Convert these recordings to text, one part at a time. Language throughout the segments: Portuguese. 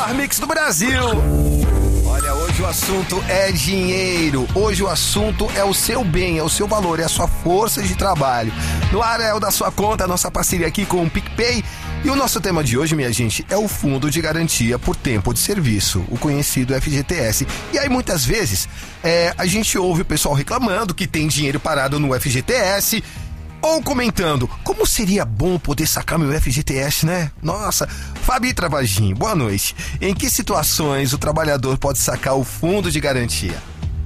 melhor mix do Brasil. Olha, hoje o assunto é dinheiro. Hoje o assunto é o seu bem, é o seu valor, é a sua força de trabalho. No ar é o da sua conta, a nossa parceria aqui com o PicPay. E o nosso tema de hoje, minha gente, é o Fundo de Garantia por Tempo de Serviço, o conhecido FGTS. E aí, muitas vezes, a gente ouve o pessoal reclamando que tem dinheiro parado no FGTS, ou comentando, como seria bom poder sacar meu FGTS, né? Nossa, Fabi Travagin, boa noite. Em que situações o trabalhador pode sacar o Fundo de Garantia?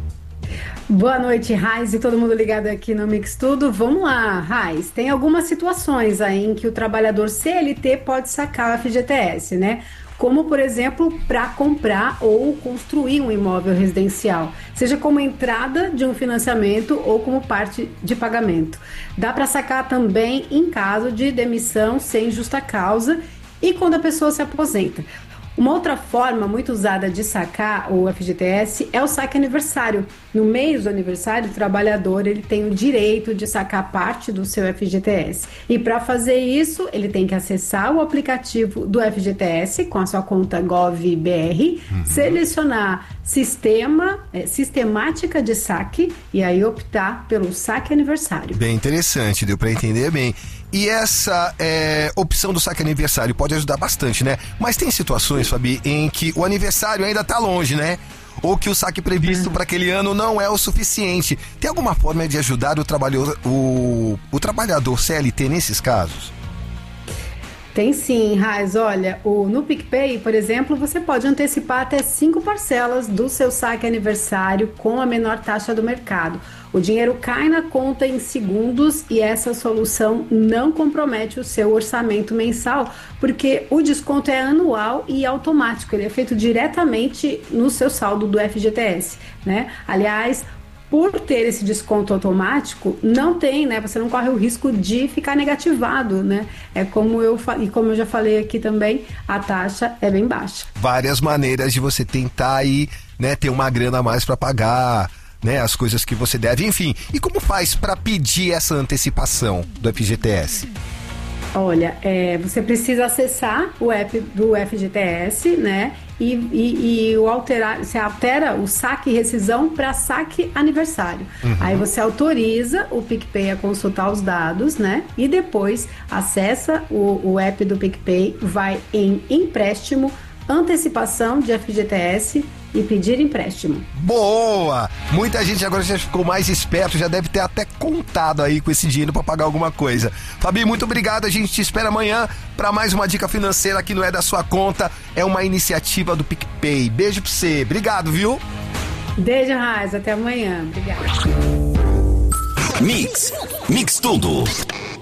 Boa noite, Raiz, e todo mundo ligado aqui no Mix Tudo. Vamos lá, Raiz. Tem algumas situações aí em que o trabalhador CLT pode sacar o FGTS, né? Como, por exemplo, para comprar ou construir um imóvel residencial, seja como entrada de um financiamento ou como parte de pagamento. Dá para sacar também em caso de demissão sem justa causa e quando a pessoa se aposenta. Uma outra forma muito usada de sacar o FGTS é o saque aniversário. No mês do aniversário, o trabalhador ele tem o direito de sacar parte do seu FGTS. E para fazer isso, ele tem que acessar o aplicativo do FGTS com a sua conta Gov.br, selecionar sistemática de saque e aí optar pelo saque aniversário. Bem interessante, deu para entender bem. E essa opção do saque aniversário pode ajudar bastante, né? Mas tem situações, Fabi, em que o aniversário ainda tá longe, né? Ou que o saque previsto para aquele ano não é o suficiente. Tem alguma forma de ajudar o trabalhador CLT nesses casos? Tem sim, Raiz. Olha, no PicPay, por exemplo, você pode antecipar até 5 parcelas do seu saque aniversário com a menor taxa do mercado. O dinheiro cai na conta em segundos e essa solução não compromete o seu orçamento mensal, porque o desconto é anual e automático, ele é feito diretamente no seu saldo do FGTS, né? Aliás, por ter esse desconto automático, não tem, né? Você não corre o risco de ficar negativado, né? Como eu já falei aqui também, a taxa é bem baixa. Várias maneiras de você tentar aí, né, ter uma grana a mais para pagar, né, as coisas que você deve, enfim. E como faz para pedir essa antecipação do FGTS? Olha, você precisa acessar o app do FGTS, né? Você altera o saque e rescisão para saque aniversário. Aí você autoriza o PicPay a consultar os dados, né? E depois acessa o app do PicPay, vai em empréstimo, antecipação de FGTS e pedir empréstimo. Boa! Muita gente agora já ficou mais esperto, já deve ter até contado aí com esse dinheiro para pagar alguma coisa. Fabi, muito obrigado, a gente te espera amanhã para mais uma dica financeira que não é da sua conta, é uma iniciativa do PicPay. Beijo pra você, obrigado, viu? Beijo, Raiz, até amanhã. Obrigada. Mix Tudo.